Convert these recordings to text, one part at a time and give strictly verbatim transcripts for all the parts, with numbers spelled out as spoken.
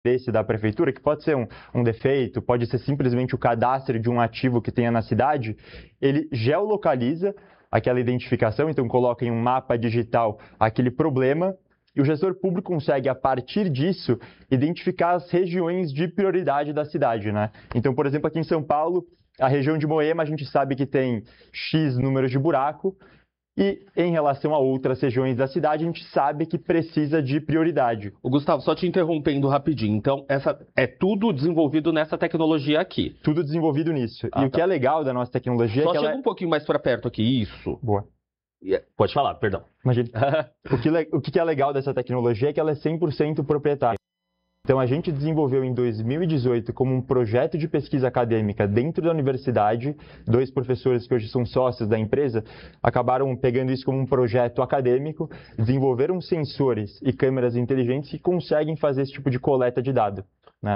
desse da prefeitura, que pode ser um, um defeito, pode ser simplesmente o cadastro de um ativo que tenha na cidade, ele geolocaliza aquela identificação, então coloca em um mapa digital aquele problema, e o gestor público consegue, a partir disso, identificar as regiões de prioridade da cidade, né? Então, por exemplo, aqui em São Paulo, a região de Moema, a gente sabe que tem X números de buraco, e em relação a outras regiões da cidade, a gente sabe que precisa de prioridade. O Gustavo, só te interrompendo rapidinho. Então, essa é tudo desenvolvido nessa tecnologia aqui? Tudo desenvolvido nisso. Ah, e tá. o que é legal da nossa tecnologia só é que chega ela... um pouquinho mais para perto aqui, isso. Boa. Pode falar, perdão. Imagina. o, que, o que é legal dessa tecnologia é que ela é cem por cento proprietária. Então, a gente desenvolveu em dois mil e dezoito como um projeto de pesquisa acadêmica dentro da universidade. Dois professores que hoje são sócios da empresa acabaram pegando isso como um projeto acadêmico, desenvolveram sensores e câmeras inteligentes que conseguem fazer esse tipo de coleta de dados, né?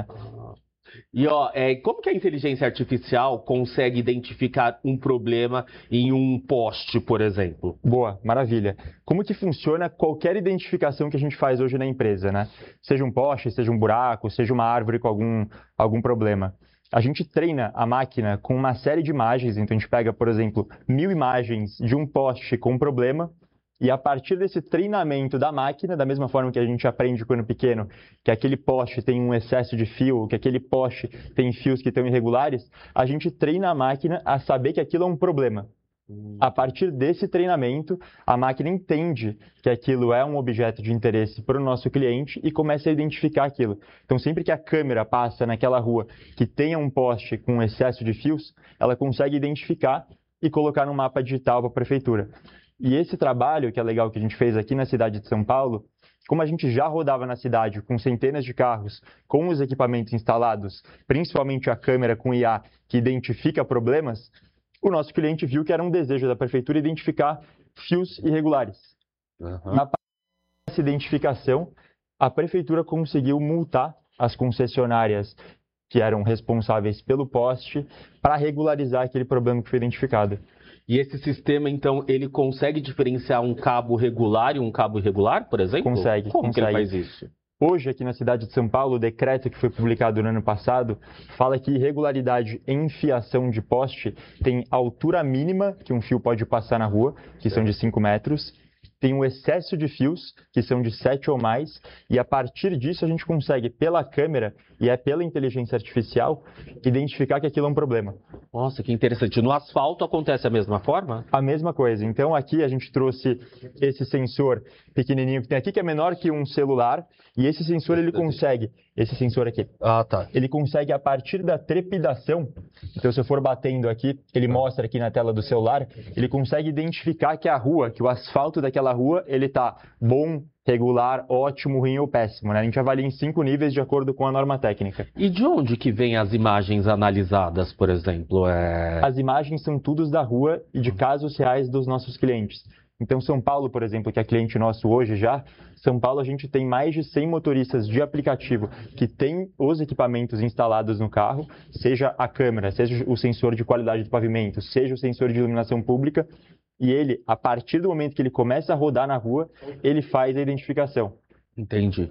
E ó, é, como que a inteligência artificial consegue identificar um problema em um poste, por exemplo? Boa, maravilha. Como que funciona qualquer identificação que a gente faz hoje na empresa, né? Seja um poste, seja um buraco, seja uma árvore com algum, algum problema. A gente treina a máquina com uma série de imagens, então a gente pega, por exemplo, mil imagens de um poste com um problema, e a partir desse treinamento da máquina, da mesma forma que a gente aprende quando pequeno, que aquele poste tem um excesso de fio, que aquele poste tem fios que estão irregulares, a gente treina a máquina a saber que aquilo é um problema. A partir desse treinamento, a máquina entende que aquilo é um objeto de interesse para o nosso cliente e começa a identificar aquilo. Então, sempre que a câmera passa naquela rua que tenha um poste com excesso de fios, ela consegue identificar e colocar no mapa digital para a prefeitura. E esse trabalho, que é legal que a gente fez aqui na cidade de São Paulo, como a gente já rodava na cidade com centenas de carros, com os equipamentos instalados, principalmente a câmera com I A que identifica problemas, o nosso cliente viu que era um desejo da prefeitura identificar fios irregulares. Uhum. Na parte dessa identificação, a prefeitura conseguiu multar as concessionárias que eram responsáveis pelo poste para regularizar aquele problema que foi identificado. E esse sistema, então, ele consegue diferenciar um cabo regular e um cabo irregular, por exemplo? Consegue. Como consegue. que ele faz isso? Hoje, aqui na cidade de São Paulo, o decreto que foi publicado no ano passado fala que irregularidade em fiação de poste tem altura mínima que um fio pode passar na rua, que são de cinco metros, tem um excesso de fios, que são de sete ou mais, e a partir disso a gente consegue, pela câmera e é pela inteligência artificial, identificar que aquilo é um problema. Nossa, que interessante. No asfalto acontece a mesma forma? A mesma coisa. Então aqui a gente trouxe esse sensor pequenininho que tem aqui, que é menor que um celular, e esse sensor ele consegue, esse sensor aqui, ah, tá. ele consegue a partir da trepidação, então se eu for batendo aqui, ele mostra aqui na tela do celular, ele consegue identificar que a rua, que o asfalto daquela rua, ele tá bom, regular, ótimo, ruim ou péssimo, né? A gente avalia em cinco níveis de acordo com a norma técnica. E de onde que vem as imagens analisadas, por exemplo? É... As imagens são todas da rua e de casos reais dos nossos clientes. Então, São Paulo, por exemplo, que é cliente nosso hoje já, São Paulo a gente tem mais de cem motoristas de aplicativo que têm os equipamentos instalados no carro, seja a câmera, seja o sensor de qualidade do pavimento, seja o sensor de iluminação pública, e ele, a partir do momento que ele começa a rodar na rua, ele faz a identificação. Entendi.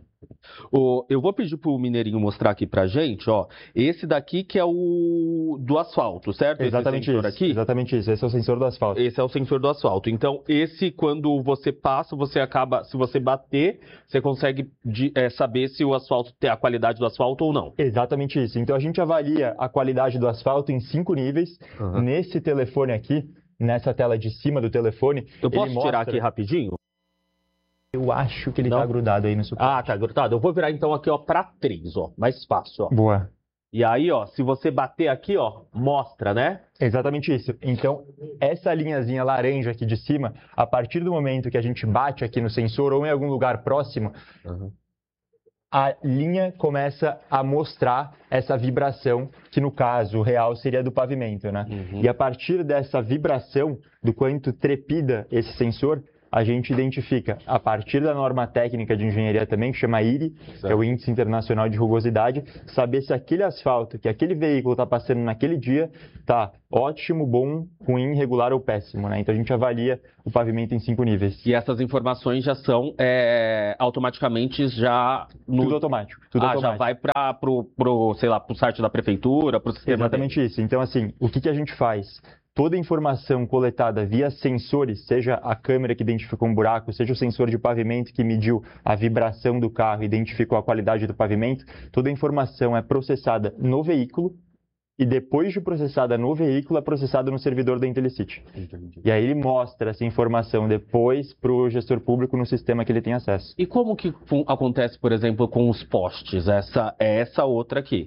O, eu vou pedir para o Mineirinho mostrar aqui para a gente, ó, esse daqui que é o do asfalto, certo? Exatamente esse isso, aqui? exatamente isso, esse é o sensor do asfalto. Esse é o sensor do asfalto. Então, esse, quando você passa, você acaba, se você bater, você consegue de, é, saber se o asfalto tem a qualidade do asfalto ou não. Exatamente isso. Então, a gente avalia a qualidade do asfalto em cinco níveis. Uhum. Nesse telefone aqui, nessa tela de cima do telefone... Eu posso ele mostra... tirar aqui rapidinho? Eu acho que ele não. Tá grudado aí no suporte. Ah, tá grudado. Eu vou virar então aqui, ó, para três, ó. Mais fácil, ó. Boa. E aí, ó, se você bater aqui, ó, mostra, né? Exatamente isso. Então, essa linhazinha laranja aqui de cima, a partir do momento que a gente bate aqui no sensor ou em algum lugar próximo, uhum. a linha começa a mostrar essa vibração, que no caso real seria do pavimento, né? Uhum. E a partir dessa vibração, do quanto trepida esse sensor, a gente identifica, a partir da norma técnica de engenharia também, que chama I R I, certo, que é o Índice Internacional de Rugosidade, saber se aquele asfalto que aquele veículo está passando naquele dia está ótimo, bom, ruim, regular ou péssimo, né? Então a gente avalia o pavimento em cinco níveis. E essas informações já são é, automaticamente já... No... Tudo automático. Tudo ah, automático. já vai para pro, pro, sei lá, pro site da prefeitura, pro sistema... Exatamente dele. isso. Então, assim, o que, que a gente faz? Toda a informação coletada via sensores, seja a câmera que identificou um buraco, seja o sensor de pavimento que mediu a vibração do carro e identificou a qualidade do pavimento, toda a informação é processada no veículo e depois de processada no veículo, é processada no servidor da Intellicity. Entendi. E aí ele mostra essa informação depois para o gestor público no sistema que ele tem acesso. E como que acontece, por exemplo, com os postes? Essa é essa outra aqui.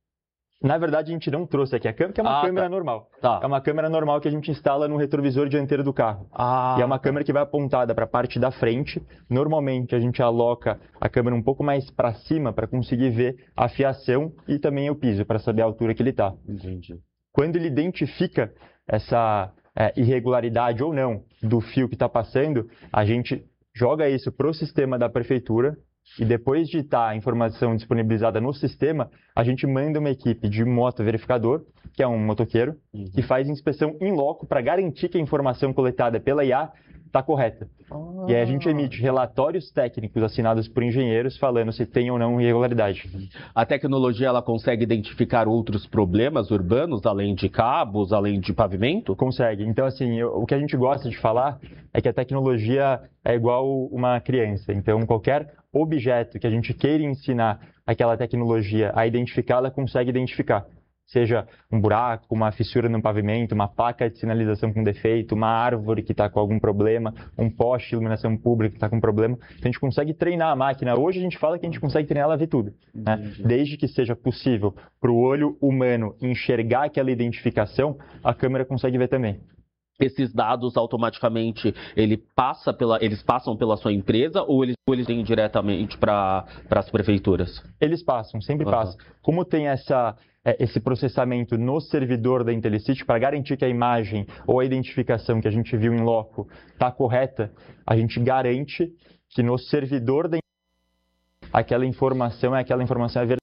Na verdade, a gente não trouxe aqui a câmera, que é uma ah, câmera tá. normal. Tá. É uma câmera normal que a gente instala no retrovisor dianteiro do carro. Ah, e é uma tá. câmera que vai apontada para a parte da frente. Normalmente, a gente aloca a câmera um pouco mais para cima para conseguir ver a fiação e também o piso, para saber a altura que ele está. Entendi. Quando ele identifica essa é, irregularidade ou não do fio que está passando, a gente joga isso para o sistema da prefeitura. E depois de estar a informação disponibilizada no sistema, a gente manda uma equipe de moto verificador, que é um motoqueiro, uhum. que faz inspeção in loco para garantir que a informação coletada pela I A está correta. Ah. E aí a gente emite relatórios técnicos assinados por engenheiros falando se tem ou não irregularidade. A tecnologia ela consegue identificar outros problemas urbanos, além de cabos, além de pavimento? Consegue. Então, assim, eu, o que a gente gosta de falar é que a tecnologia é igual uma criança. Então, qualquer objeto que a gente queira ensinar aquela tecnologia a identificar, ela consegue identificar. Seja um buraco, uma fissura no pavimento, uma placa de sinalização com defeito, uma árvore que está com algum problema, um poste de iluminação pública que está com problema. Então, a gente consegue treinar a máquina. Hoje a gente fala que a gente consegue treinar ela a ver tudo. Né? Desde que seja possível para o olho humano enxergar aquela identificação, a câmera consegue ver também. Esses dados automaticamente ele passa pela, eles passam pela sua empresa ou eles, ou eles vêm diretamente para as prefeituras? Eles passam, sempre uhum. passam. Como tem essa, é, esse processamento no servidor da Intellicity, para garantir que a imagem ou a identificação que a gente viu em loco está correta, a gente garante que no servidor da aquela informação é aquela informação é verdadeira.